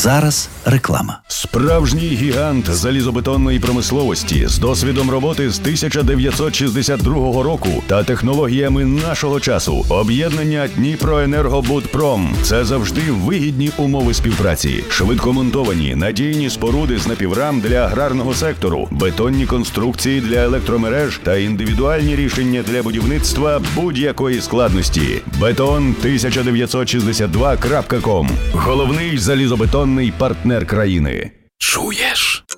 зараз реклама. Справжній гігант залізобетонної промисловості з досвідом роботи з 1962 року та технологіями нашого часу. Об'єднання Дніпроенергобудпром. Це завжди вигідні умови співпраці. Швидкомонтовані, надійні споруди з напіврам для аграрного сектору, бетонні конструкції для електромереж та індивідуальні рішення для будівництва будь-якої складності. Beton1962.com. Головний залізобетонний партнер країни. Чуєш?